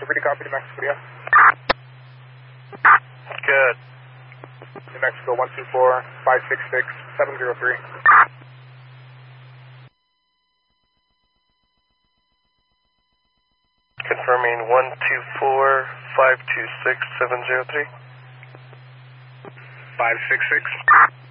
Liberty, copy to Mexico, yeah. Good. New Mexico, 124-566-703. Confirming 124-526-703. 566.